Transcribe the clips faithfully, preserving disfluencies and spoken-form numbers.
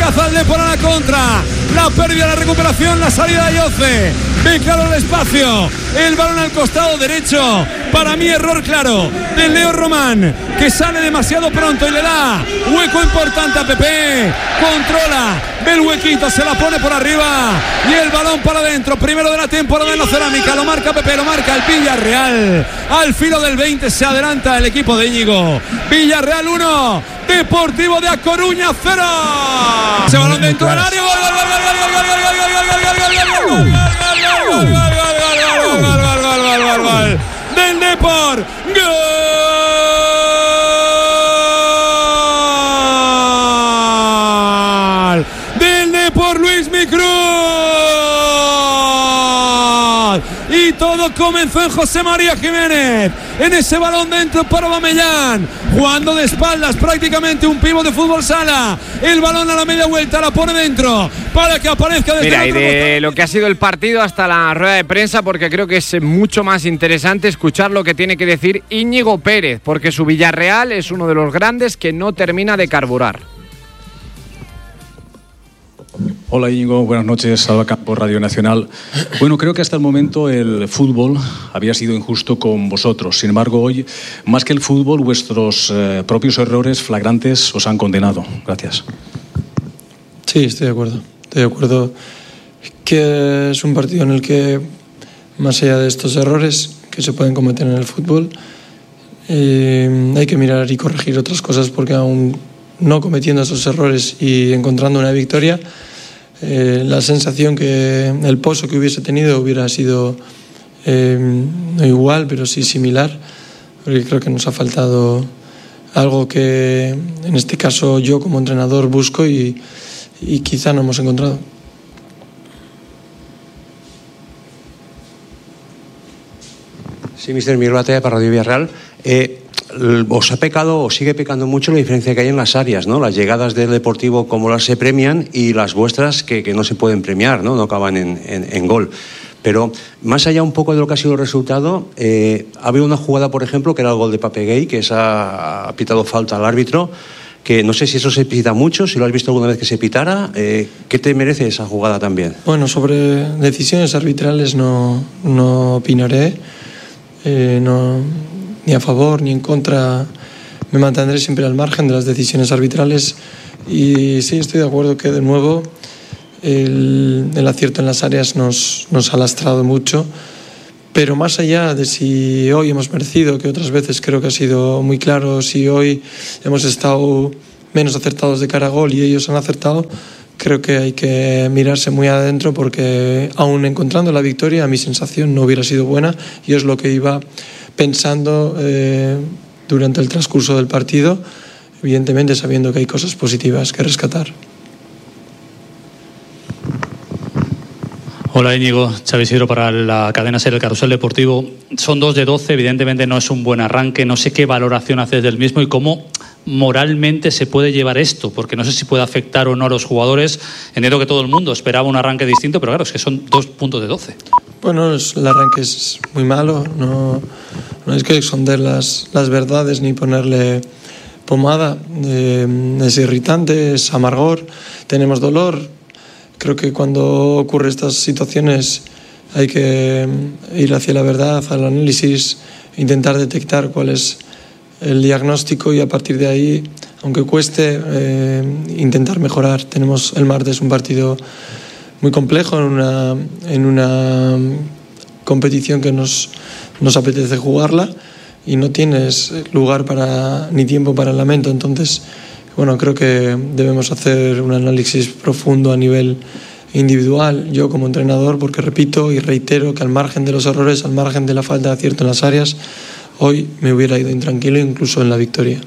caza el Depor a la contra. La pérdida, la recuperación, la salida de Yoce. Ve claro el espacio. El balón al costado derecho. Para mí error claro de Leo Román, que sale demasiado pronto y le da hueco importante a Pepe. Controla, ve el huequito, se la pone por arriba y el balón para adentro. Primero de la temporada en la Cerámica. Lo marca Pepe, lo marca el Villarreal. Al filo del veinte se adelanta el equipo de Íñigo. Villarreal uno, Deportivo de A Coruña cero. Ese balón dentro del área. Gol, gol, gol, gol, gol, gol, gol, gol, gol, gol, gol, gol, gol, gol del Depor. Gol del Depor, Luis Micruz. Y todo comenzó en José María Jiménez, en ese balón dentro para Aubameyang, jugando de espaldas, prácticamente un pivo de fútbol sala. El balón a la media vuelta, la pone dentro para que aparezca desde Mira, el otro y de costado. lo que ha sido el partido hasta la rueda de prensa, porque creo que es mucho más interesante escuchar lo que tiene que decir Íñigo Pérez, porque su Villarreal es uno de los grandes que no termina de carburar. Hola Íñigo, buenas noches, Salva Campo, Radio Nacional. Bueno, creo que hasta el momento el fútbol había sido injusto con vosotros. Sin embargo, hoy, más que el fútbol, vuestros eh, propios errores flagrantes os han condenado. Gracias. Sí, estoy de acuerdo. Estoy de acuerdo que es un partido en el que, más allá de estos errores que se pueden cometer en el fútbol, eh, hay que mirar y corregir otras cosas, porque aún no cometiendo esos errores y encontrando una victoria, eh, la sensación que el pozo que hubiese tenido hubiera sido eh, no igual, pero sí similar, porque creo que nos ha faltado algo que en este caso yo como entrenador busco y, y quizá no hemos encontrado. Sí, mister Miguel Batalla para Radio Villarreal. Eh, os ha pecado o sigue pecando mucho la diferencia que hay en las áreas, ¿no? Las llegadas del Deportivo como las se premian y las vuestras que, que no se pueden premiar, ¿no? No acaban en, en, en gol. Pero más allá un poco de lo que ha sido el resultado, eh, ha habido una jugada, por ejemplo, que era el gol de Papeguey, que esa, ha pitado falta al árbitro, que no sé si eso se pita mucho, si lo has visto alguna vez que se pitara. Eh, ¿Qué te merece esa jugada también? Bueno, sobre decisiones arbitrales no, no opinaré. Eh, no, ni a favor ni en contra, me mantendré siempre al margen de las decisiones arbitrales. Y sí, estoy de acuerdo que de nuevo el, el acierto en las áreas nos, nos ha lastrado mucho, pero más allá de si hoy hemos merecido, que otras veces creo que ha sido muy claro, si hoy hemos estado menos acertados de cara a gol y ellos han acertado, creo que hay que mirarse muy adentro, porque aún encontrando la victoria, mi sensación no hubiera sido buena, y es lo que iba pensando eh, durante el transcurso del partido, evidentemente sabiendo que hay cosas positivas que rescatar. Hola Íñigo, Xavi Isidro para la cadena SER, el Carrusel Deportivo. Son dos de doce, evidentemente no es un buen arranque, no sé qué valoración haces del mismo y cómo moralmente se puede llevar esto, porque no sé si puede afectar o no a los jugadores. Entiendo que todo el mundo esperaba un arranque distinto, pero claro, es que son dos puntos de doce. Bueno, el arranque es muy malo, no, no hay que esconder las, las verdades ni ponerle pomada. Eh, es irritante, es amargor, tenemos dolor. Creo que cuando ocurren estas situaciones hay que ir hacia la verdad, al análisis, intentar detectar cuál es el diagnóstico y a partir de ahí, aunque cueste, eh, intentar mejorar. Tenemos el martes un partido muy complejo en una, en una competición que nos, nos apetece jugarla y no tienes lugar para, ni tiempo para el lamento. Entonces, bueno, creo que debemos hacer un análisis profundo a nivel individual, yo como entrenador, porque repito y reitero que al margen de los errores, al margen de la falta de acierto en las áreas, hoy me hubiera ido intranquilo incluso en la victoria.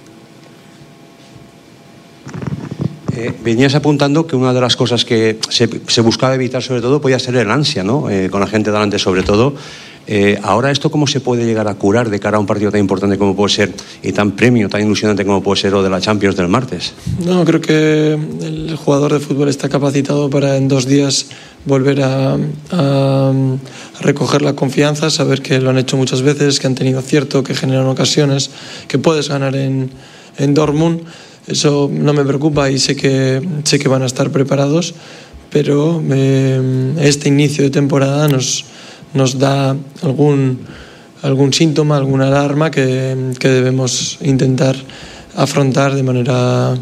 Eh, venías apuntando que una de las cosas que se, se buscaba evitar sobre todo podía ser el ansia, ¿no? Eh, con la gente delante sobre todo. Eh, ahora, ¿esto cómo se puede llegar a curar de cara a un partido tan importante como puede ser y tan premio, tan ilusionante como puede ser lo de la Champions del martes? No, creo que el jugador de fútbol está capacitado para en dos días volver a, a, a recoger la confianza, saber que lo han hecho muchas veces, que han tenido acierto, que generan ocasiones, que puedes ganar en, en Dortmund. eso no me preocupa y sé que, sé que van a estar preparados, pero eh, este inicio de temporada nos, nos da algún, algún síntoma, alguna alarma que, que debemos intentar afrontar de manera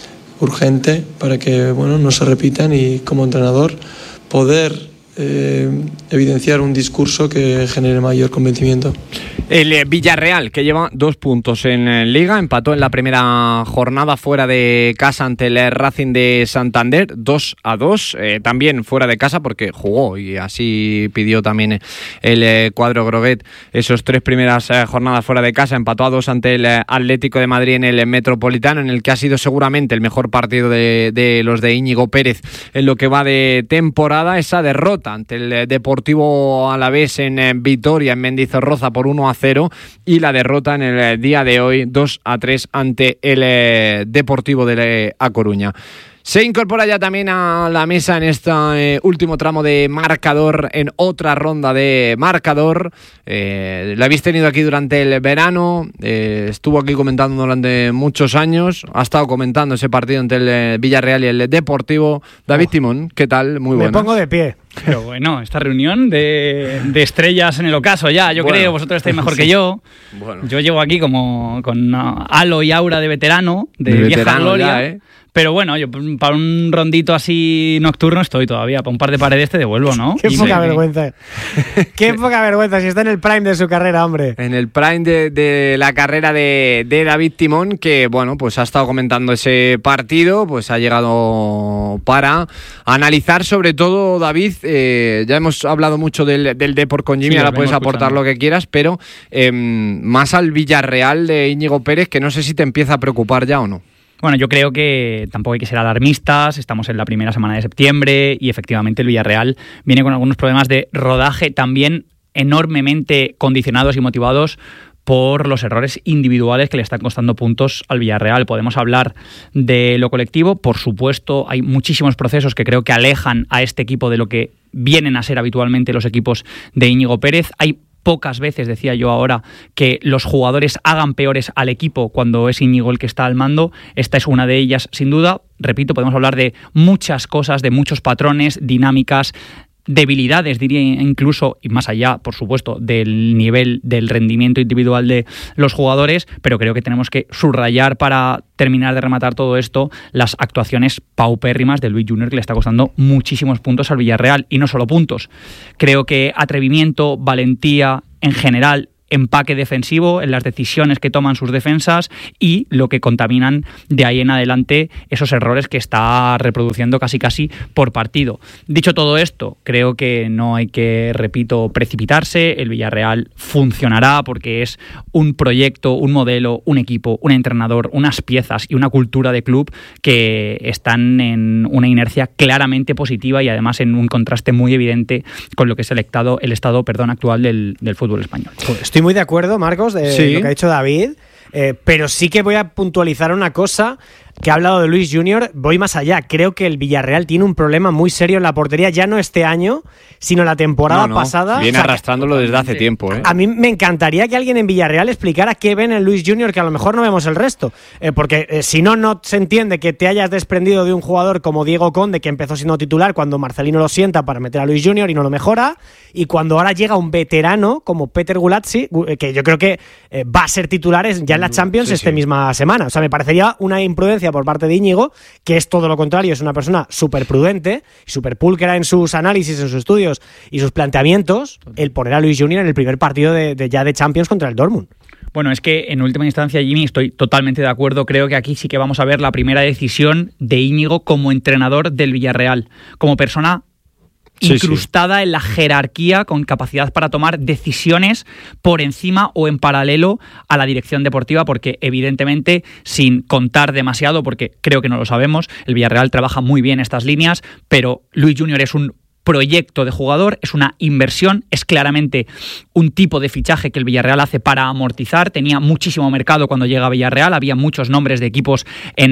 urgente para que bueno, no se repitan y como entrenador poder Eh, evidenciar un discurso que genere mayor convencimiento. El eh, Villarreal, que lleva dos puntos en eh, Liga, empató en la primera jornada fuera de casa ante el Racing de Santander, dos a dos, eh, también fuera de casa porque jugó y así pidió también el eh, cuadro groguet esos tres primeras eh, jornadas fuera de casa, empató a dos ante el eh, Atlético de Madrid en el eh, Metropolitano, en el que ha sido seguramente el mejor partido de, de los de Íñigo Pérez en lo que va de temporada. Esa derrota ante el Deportivo Alavés en Vitoria, en Mendizorroza, por uno a cero, y la derrota en el día de hoy dos a tres ante el Deportivo de A Coruña. Se incorpora ya también a la mesa en este eh, último tramo de marcador, en otra ronda de marcador. Eh, la habéis tenido aquí durante el verano, eh, estuvo aquí comentando durante muchos años, ha estado comentando ese partido entre el eh, Villarreal y el Deportivo. David oh. Timón, ¿qué tal? Muy bueno. Me pongo de pie. Pero bueno, esta reunión de, de estrellas en el ocaso ya, yo bueno, creo, vosotros estáis mejor sí. que yo. Bueno. Yo llevo aquí como con halo y aura de veterano, de, de vieja veterano gloria. Ya, ¿eh? Pero bueno, yo para un rondito así nocturno estoy todavía. Para un par de paredes te devuelvo, ¿no? Qué y poca me... vergüenza. Qué poca vergüenza. Si está en el prime de su carrera, hombre. En el prime de, de la carrera de, de David Timón, que bueno, pues ha estado comentando ese partido, pues ha llegado para analizar sobre todo, David, eh, ya hemos hablado mucho del, del Depor con Jimmy, sí, ahora puedes aportar escuchando. Lo que quieras, pero eh, más al Villarreal de Íñigo Pérez, que no sé si te empieza a preocupar ya o no. Bueno, yo creo que tampoco hay que ser alarmistas, estamos en la primera semana de septiembre y efectivamente el Villarreal viene con algunos problemas de rodaje también enormemente condicionados y motivados por los errores individuales que le están costando puntos al Villarreal. Podemos hablar de lo colectivo, por supuesto, hay muchísimos procesos que creo que alejan a este equipo de lo que vienen a ser habitualmente los equipos de Íñigo Pérez. Hay pocas veces, decía yo ahora, que los jugadores hagan peores al equipo cuando es Íñigo el que está al mando. Esta es una de ellas, sin duda. Repito, podemos hablar de muchas cosas, de muchos patrones, dinámicas, debilidades, diría incluso, y más allá, por supuesto, del nivel del rendimiento individual de los jugadores, pero creo que tenemos que subrayar para terminar de rematar todo esto las actuaciones paupérrimas de Luis Junior, que le está costando muchísimos puntos al Villarreal, y no solo puntos. Creo que atrevimiento, valentía, en general, empaque defensivo en las decisiones que toman sus defensas y lo que contaminan de ahí en adelante esos errores que está reproduciendo casi casi por partido. Dicho todo esto, creo que no hay que, repito, precipitarse. El Villarreal funcionará porque es un proyecto, un modelo, un equipo, un entrenador, unas piezas y una cultura de club que están en una inercia claramente positiva y además en un contraste muy evidente con lo que es el estado, el estado perdón, actual del, del fútbol español. Pues estoy muy de acuerdo, Marcos, de sí. lo que ha dicho David, eh, pero sí que voy a puntualizar una cosa que ha hablado de Luis Junior. Voy más allá, creo que el Villarreal tiene un problema muy serio en la portería, ya no este año, sino la temporada no, no. pasada. Viene o sea, arrastrándolo desde hace tiempo. ¿eh? A mí me encantaría que alguien en Villarreal explicara qué ven en Luis Junior, que a lo mejor no vemos el resto, eh, porque eh, si no, no se entiende que te hayas desprendido de un jugador como Diego Conde, que empezó siendo titular cuando Marcelino lo sienta para meter a Luis Junior y no lo mejora, y cuando ahora llega un veterano como Peter Gulazzi, que yo creo que eh, va a ser titular ya en la Champions sí, esta sí. misma semana. O sea, me parecería una imprudencia por parte de Íñigo, que es todo lo contrario, es una persona súper prudente, súper pulcra en sus análisis, en sus estudios y sus planteamientos, el poner a Luis Junior en el primer partido de, de ya de Champions contra el Dortmund. Bueno, es que en última instancia, Jimmy, estoy totalmente de acuerdo. Creo que aquí sí que vamos a ver la primera decisión de Íñigo como entrenador del Villarreal, como persona incrustada sí, sí. en la jerarquía, con capacidad para tomar decisiones por encima o en paralelo a la dirección deportiva, porque evidentemente, sin contar demasiado, porque creo que no lo sabemos, el Villarreal trabaja muy bien estas líneas, pero Luis Junior es un proyecto de jugador, es una inversión, es claramente un tipo de fichaje que el Villarreal hace para amortizar. Tenía muchísimo mercado cuando llega a Villarreal, había muchos nombres de equipos en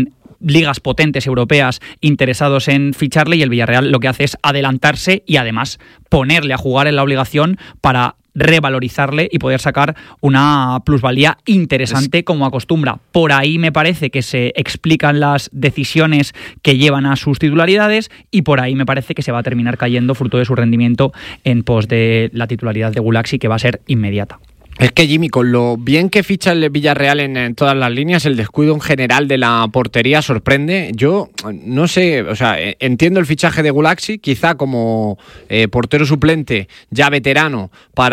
ligas potentes europeas interesados en ficharle, y el Villarreal lo que hace es adelantarse y además ponerle a jugar en la obligación para revalorizarle y poder sacar una plusvalía interesante como acostumbra. Por ahí me parece que se explican las decisiones que llevan a sus titularidades, y por ahí me parece que se va a terminar cayendo fruto de su rendimiento en pos de la titularidad de Gulaxi, que va a ser inmediata. Es que, Jimmy, con lo bien que ficha el Villarreal en, en todas las líneas, el descuido en general de la portería sorprende. Yo no sé, o sea, entiendo el fichaje de Gulaxi, quizá como eh, portero suplente ya veterano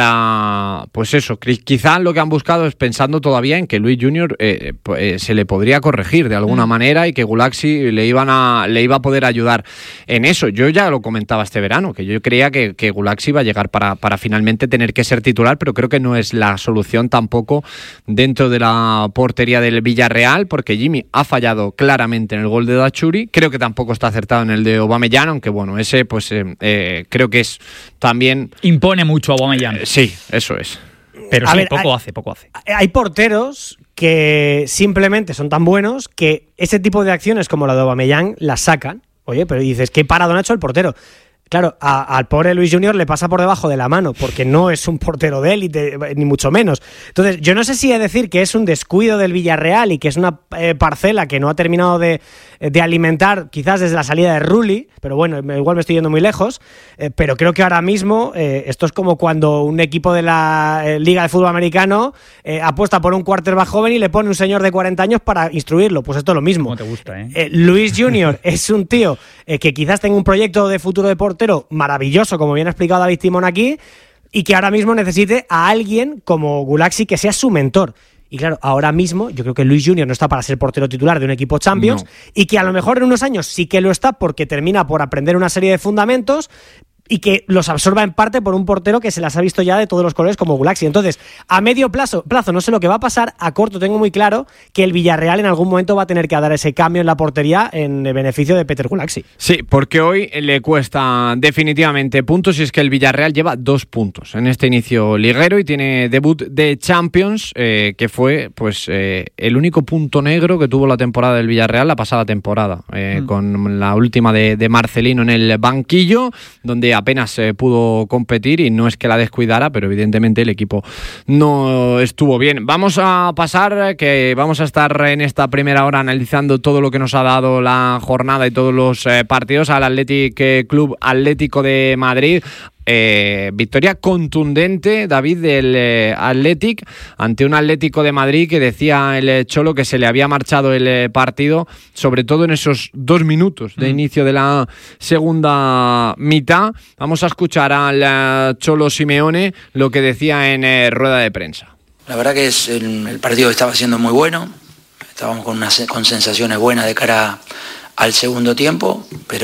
para, pues eso, quizá lo que han buscado es pensando todavía en que Luis Junior eh, eh, se le podría corregir de alguna mm. manera, y que Gulaxi le, iban a, le iba a poder ayudar en eso. Yo ya lo comentaba este verano, que yo creía que, que Gulaxi iba a llegar para, para finalmente tener que ser titular, pero creo que no es la solución tampoco dentro de la portería del Villarreal, porque Jimmy ha fallado claramente en el gol de Dachuri, creo que tampoco está acertado en el de Aubameyang, aunque bueno, ese pues eh, eh, creo que es también... Impone mucho a Aubameyang. Eh, sí, eso es. Pero a sí, ver, poco hay, hace, poco hace. Hay porteros que simplemente son tan buenos que ese tipo de acciones como la de Aubameyang las sacan. Oye, pero dices, ¿qué paradón ha hecho el portero? Claro, a, al pobre Luis Junior le pasa por debajo de la mano, porque no es un portero de élite, ni mucho menos. Entonces, yo no sé si he de decir que es un descuido del Villarreal y que es una eh, parcela que no ha terminado de, de alimentar, quizás desde la salida de Rulli, pero bueno, igual me estoy yendo muy lejos, eh, pero creo que ahora mismo eh, esto es como cuando un equipo de la eh, Liga de Fútbol Americano eh, apuesta por un quarterback joven y le pone un señor de cuarenta años para instruirlo. Pues esto es lo mismo. ¿Cómo te gusta, eh? Eh, Luis Junior es un tío eh, que quizás tenga un proyecto de futuro de portero maravilloso, como bien ha explicado David Timón aquí, y que ahora mismo necesite a alguien como Gulaxi que sea su mentor. Y claro, ahora mismo yo creo que Luis Junior no está para ser portero titular de un equipo Champions, no. Y que a lo mejor en unos años sí que lo está, porque termina por aprender una serie de fundamentos y que los absorba en parte por un portero que se las ha visto ya de todos los colores como Gulaxi. Entonces, a medio plazo, plazo no sé lo que va a pasar, a corto tengo muy claro que el Villarreal en algún momento va a tener que dar ese cambio en la portería en beneficio de Peter Gulaxi. Sí, porque hoy le cuesta definitivamente puntos, y es que el Villarreal lleva dos puntos en este inicio liguero y tiene debut de Champions, eh, que fue pues eh, el único punto negro que tuvo la temporada del Villarreal la pasada temporada, eh, mm. con la última de, de Marcelino en el banquillo, donde apenas eh, pudo competir, y no es que la descuidara, pero evidentemente el equipo no estuvo bien. Vamos a pasar, que vamos a estar en esta primera hora analizando todo lo que nos ha dado la jornada y todos los eh, partidos al Athletic Club Atlético de Madrid. Eh, victoria contundente, David, del eh, Athletic ante un Atlético de Madrid que decía el eh, Cholo que se le había marchado el eh, partido, sobre todo en esos dos minutos de mm. inicio de la segunda mitad. Vamos a escuchar al eh, Cholo Simeone lo que decía en eh, rueda de prensa. La verdad que es el, el partido estaba siendo muy bueno, estábamos con, unas, con sensaciones buenas de cara al segundo tiempo, pero